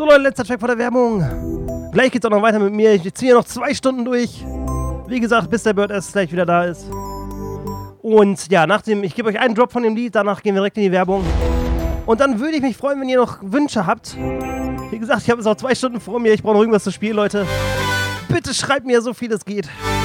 So Leute, letzter Track vor der Werbung. Gleich geht's auch noch weiter mit mir. Ich ziehe noch 2 Stunden durch. Wie gesagt, bis der Bird erst gleich wieder da ist. Und ja, ich gebe euch einen Drop von dem Lied, danach gehen wir direkt in die Werbung. Und dann würde ich mich freuen, wenn ihr noch Wünsche habt. Wie gesagt, ich habe jetzt noch 2 Stunden vor mir, ich brauche noch irgendwas zu spielen, Leute. Bitte schreibt mir, so viel es geht.